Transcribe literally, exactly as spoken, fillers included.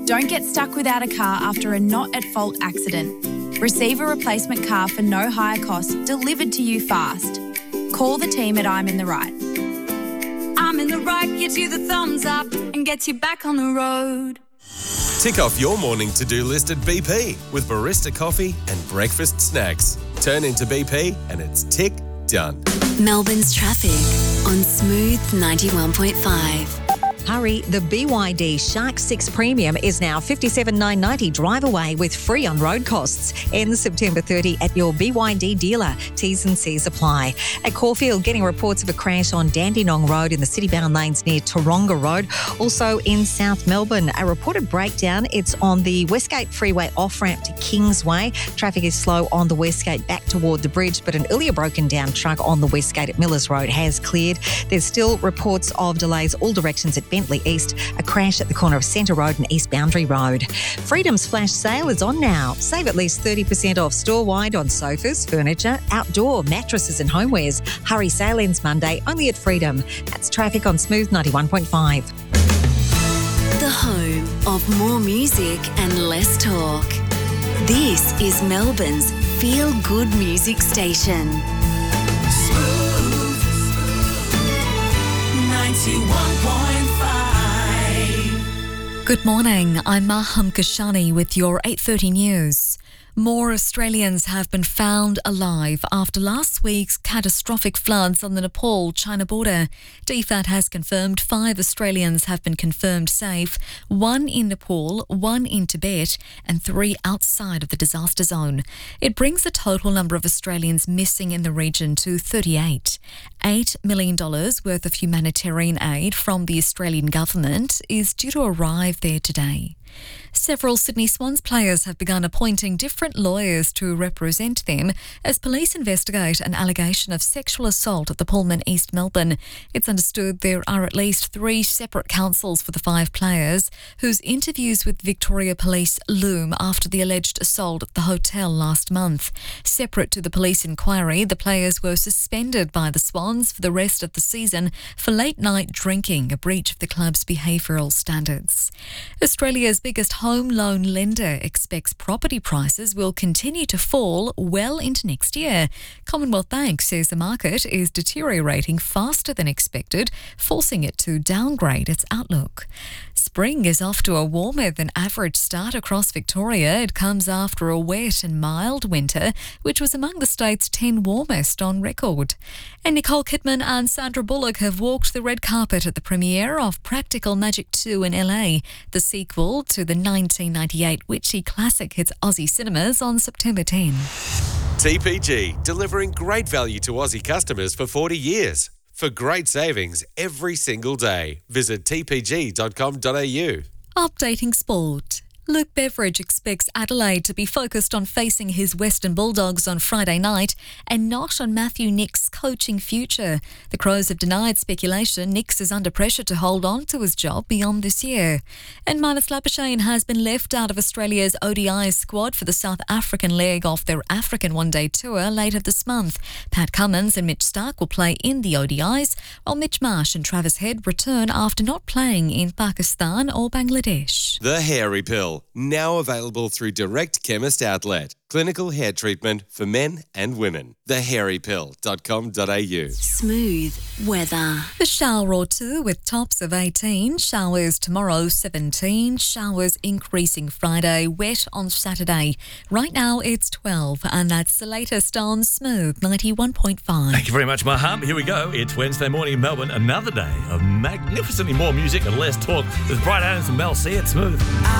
Don't get stuck without a car after a not-at-fault accident. Receive a replacement car for no higher cost delivered to you fast. Call the team at I'm in the Right. I'm in the Right gives you the thumbs up and gets you back on the road. Tick off your morning to-do list at B P with barista coffee and breakfast snacks. Turn into B P and it's tick done. Melbourne's traffic on Smooth ninety-one point five. Hurry, the B Y D Shark six Premium is now fifty-seven thousand nine hundred ninety dollars drive away with free on-road costs. Ends September thirtieth at your B Y D dealer. T's and C's apply. At Caulfield, getting reports of a crash on Dandenong Road in the city-bound lanes near Taronga Road. Also in South Melbourne, a reported breakdown. It's on the Westgate Freeway off-ramp to Kingsway. Traffic is slow on the Westgate back toward the bridge, but an earlier broken-down truck on the Westgate at Millers Road has cleared. There's still reports of delays all directions at Bentley East, a crash at the corner of Centre Road and East Boundary Road. Freedom's flash sale is on now. Save at least thirty percent off store-wide on sofas, furniture, outdoor, mattresses and homewares. Hurry, sale ends Monday, only at Freedom. That's traffic on Smooth ninety-one point five. The home of more music and less talk. This is Melbourne's feel-good music station. Smooth ninety-one point five. Good morning, I'm Maham Kashani with your eight thirty news. More Australians have been found alive after last week's catastrophic floods on the Nepal-China border. D F A T has confirmed five Australians have been confirmed safe, one in Nepal, one in Tibet, and three outside of the disaster zone. It brings the total number of Australians missing in the region to thirty-eight. eight million dollars worth of humanitarian aid from the Australian government is due to arrive there today. Several Sydney Swans players have begun appointing different lawyers to represent them as police investigate an allegation of sexual assault at the Pullman East Melbourne. It's understood there are at least three separate counsels for the five players whose interviews with Victoria Police loom after the alleged assault at the hotel last month. Separate to the police inquiry, the players were suspended by the Swans for the rest of the season for late-night drinking, a breach of the club's behavioural standards. Australia's biggest home loan lender expects property prices will continue to fall well into next year. Commonwealth Bank says the market is deteriorating faster than expected, forcing it to downgrade its outlook. Spring is off to a warmer than average start across Victoria. It comes after a wet and mild winter, which was among the state's ten warmest on record. And Nicole Kidman and Sandra Bullock have walked the red carpet at the premiere of Practical Magic two in L A, the sequel to the nineteen ninety-eight witchy classic hits Aussie cinemas on September tenth. T P G, delivering great value to Aussie customers for forty years. For great savings every single day, visit t p g dot com dot a u. Updating sport. Luke Beveridge expects Adelaide to be focused on facing his Western Bulldogs on Friday night and not on Matthew Nicks' coaching future. The Crows have denied speculation Nicks is under pressure to hold on to his job beyond this year. And Marnus Labuschagne has been left out of Australia's O D I squad for the South African leg of their African one-day tour later this month. Pat Cummins and Mitch Starc will play in the O D Is, while Mitch Marsh and Travis Head return after not playing in Pakistan or Bangladesh. The Hairy Pill, now available through Direct Chemist Outlet. Clinical hair treatment for men and women. the hairy pill dot com dot a u. Smooth weather. A shower or two with tops of eighteen. Showers tomorrow, seventeen. Showers increasing Friday. Wet on Saturday. Right now it's twelve, and that's the latest on Smooth ninety-one point five. Thank you very much, Maham. Here we go. It's Wednesday morning in Melbourne. Another day of magnificently more music and less talk with Bright Adams and Mel C at Smooth.